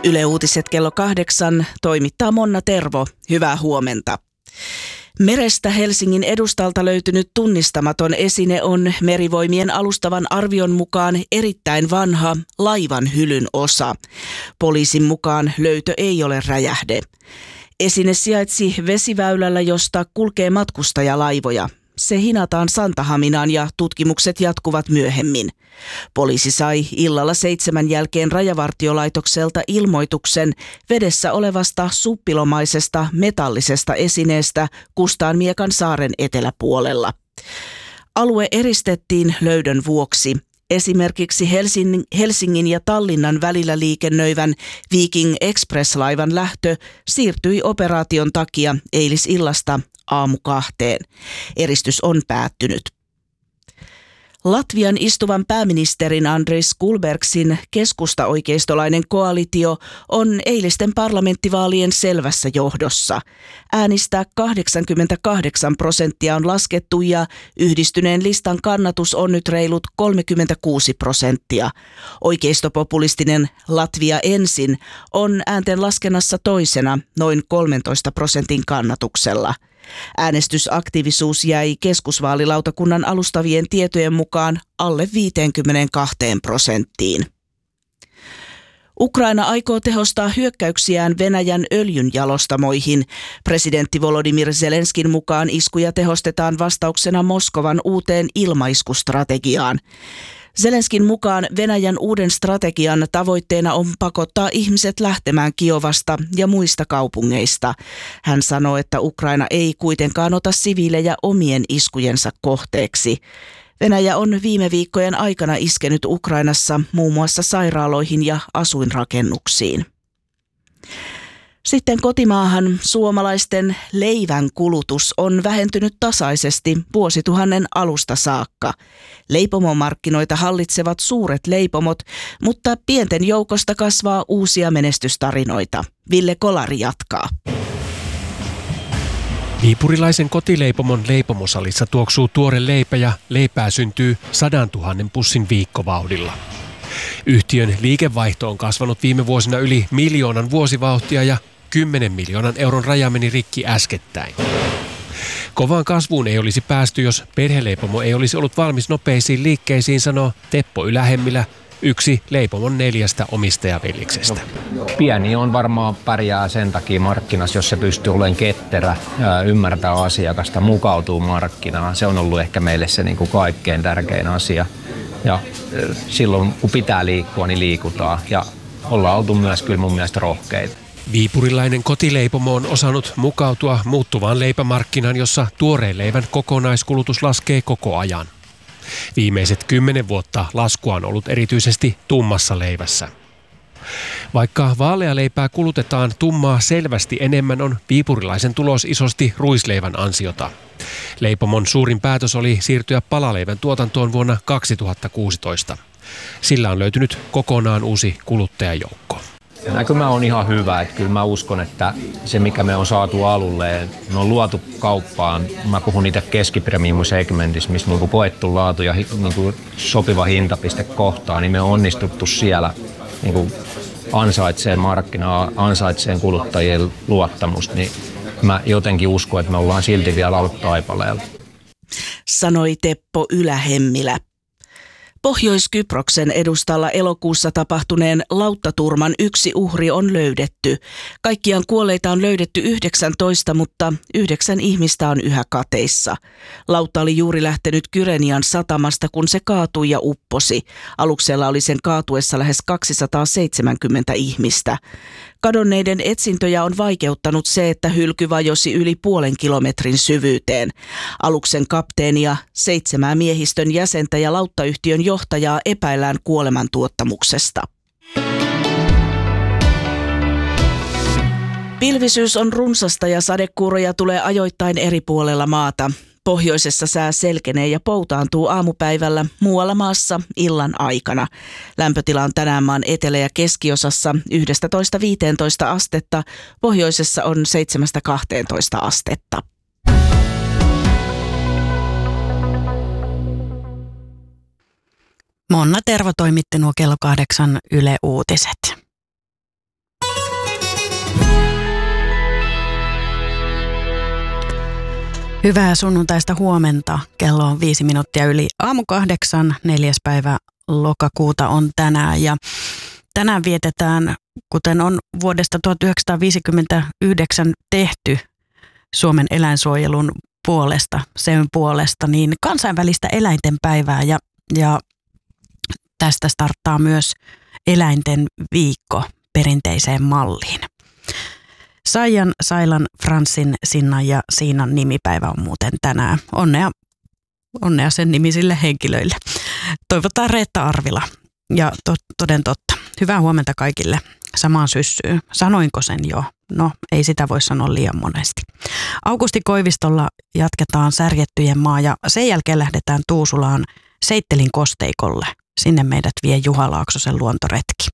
Yle Uutiset kello 8 toimittaa Monna Tervo. Hyvää huomenta. Merestä Helsingin edustalta löytynyt tunnistamaton esine on Merivoimien alustavan arvion mukaan erittäin vanha laivan hylyn osa. Poliisin mukaan löytö ei ole räjähde. Esine sijaitsi vesiväylällä, josta kulkee matkustajalaivoja. Se hinataan Santahaminaan ja tutkimukset jatkuvat myöhemmin. Poliisi sai illalla 7 jälkeen Rajavartiolaitokselta ilmoituksen vedessä olevasta suppilomaisesta metallisesta esineestä Kustaanmiekan saaren eteläpuolella. Alue eristettiin löydön vuoksi. Esimerkiksi Helsingin ja Tallinnan välillä liikennöivän Viking Express-laivan lähtö siirtyi operaation takia eilisillasta aamu 2. Eristys on päättynyt. Latvian istuvan pääministerin Andris Kulbergsin keskusta-oikeistolainen koalitio on eilisten parlamenttivaalien selvässä johdossa. Äänistä 88% on laskettu ja yhdistyneen listan kannatus on nyt reilut 36%. Oikeistopopulistinen Latvia ensin on äänten laskennassa toisena noin 13% kannatuksella. Äänestysaktiivisuus jäi keskusvaalilautakunnan alustavien tietojen mukaan alle 52%. Ukraina aikoo tehostaa hyökkäyksiään Venäjän öljynjalostamoihin. Presidentti Volodymyr Zelenskin mukaan iskuja tehostetaan vastauksena Moskovan uuteen ilmaiskustrategiaan. Zelenskin mukaan Venäjän uuden strategian tavoitteena on pakottaa ihmiset lähtemään Kiovasta ja muista kaupungeista. Hän sanoi, että Ukraina ei kuitenkaan ota siviilejä omien iskujensa kohteeksi. Venäjä on viime viikkojen aikana iskenyt Ukrainassa muun muassa sairaaloihin ja asuinrakennuksiin. Sitten kotimaahan suomalaisten leivän kulutus on vähentynyt tasaisesti vuosituhannen alusta saakka. Leipomomarkkinoita hallitsevat suuret leipomot, mutta pienten joukosta kasvaa uusia menestystarinoita. Ville Kolari jatkaa. Viipurilaisen kotileipomon leipomosalissa tuoksuu tuore leipä ja leipää syntyy 100 000 pussin viikkovauhdilla. Yhtiön liikevaihto on kasvanut viime vuosina yli 1 miljoonan vuosivauhtia ja 10 miljoonan euron raja meni rikki äskettäin. Kovaan kasvuun ei olisi päästy, jos perheleipomo ei olisi ollut valmis nopeisiin liikkeisiin, sanoo Teppo Ylähemmilä, yksi leipomon 4 omistajaveljeksestä. Pieni on varmaan pärjää sen takia markkinassa, jos se pystyy olemaan ketterä, ymmärtää asiakasta, mukautuu markkinaan. Se on ollut ehkä meille se niin kuin kaikkein tärkein asia. Ja silloin kun pitää liikkua, niin liikutaan. Ja ollaan oltu myös kyllä mun mielestä rohkeita. Viipurilainen kotileipomo on osannut mukautua muuttuvaan leipämarkkinaan, jossa tuoreen leivän kokonaiskulutus laskee koko ajan. Viimeiset 10 vuotta laskua on ollut erityisesti tummassa leivässä. Vaikka vaalealeipää kulutetaan tummaa selvästi enemmän, on viipurilaisen tulos isosti ruisleivän ansiota. Leipomon suurin päätös oli siirtyä palaleivän tuotantoon vuonna 2016. Sillä on löytynyt kokonaan uusi kuluttajajoukko. Näkymä on ihan hyvä, että kyllä mä uskon, että se mikä me on saatu alulle, me on luotu kauppaan, mä puhun itse keskipremium-segmentissä, missä niin koettu laatu ja niin sopiva hintapiste kohtaa, niin me on onnistuttu siellä niin ansaitseen markkinaa, ansaitseen kuluttajien luottamusta, niin mä jotenkin uskon, että me ollaan silti vielä alkutaipaleella. Sanoi Teppo Ylähemmilä. Pohjois-Kyproksen edustalla elokuussa tapahtuneen lauttaturman yksi uhri on löydetty. Kaikkiaan kuolleita on löydetty 19, mutta 9 ihmistä on yhä kateissa. Lautta oli juuri lähtenyt Kyrenian satamasta, kun se kaatui ja upposi. Aluksella oli sen kaatuessa lähes 270 ihmistä. Kadonneiden etsintöjä on vaikeuttanut se, että hylky vajosi yli 0,5 kilometrin syvyyteen. Aluksen kapteenia, 7 miehistön jäsentä ja lauttayhtiön johtajaa epäillään kuolemantuottamuksesta. Pilvisyys on runsasta ja sadekuuroja tulee ajoittain eri puolella maata. Pohjoisessa sää selkenee ja poutaantuu aamupäivällä, muualla maassa illan aikana. Lämpötila on tänään maan etelä- ja keskiosassa 11–15 astetta, pohjoisessa on 7–12 astetta. Monna Tervo toimitti nuo kello 8 Yle Uutiset. Hyvää sunnuntaista huomenta. Kello on 5 minuuttia yli 7:08. 4. päivä lokakuuta on tänään ja tänään vietetään, kuten on vuodesta 1959 tehty Suomen eläinsuojelun puolesta, sen puolesta, niin kansainvälistä eläinten päivää ja tästä starttaa myös eläinten viikko perinteiseen malliin. Saijan, Sailan, Franssin, Sinnan ja Siinan nimipäivä on muuten tänään. Onnea sen nimisille henkilöille. Toivotaan Reetta Arvila ja toden totta. Hyvää huomenta kaikille. Samaan syssyyn. Sanoinko sen jo? No, ei sitä voi sanoa liian monesti. Aukusti Koivistolla jatketaan Särjettyjen maa ja sen jälkeen lähdetään Tuusulaan Seittelin kosteikolle. Sinne meidät vie Juha Laaksosen luontoretki.